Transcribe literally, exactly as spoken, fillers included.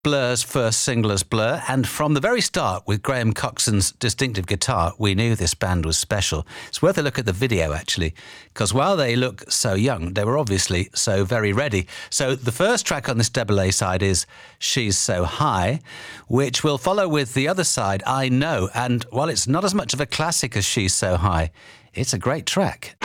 Blur's first single as Blur, and from the very start, with Graham Coxon's distinctive guitar, we knew this band was special. It's worth a look at the video, actually, because while they look so young, they were obviously so very ready. So the first track on this double A side is She's So High, which will follow with the other side, I Know, and while it's not as much of a classic as She's So High, it's a great track.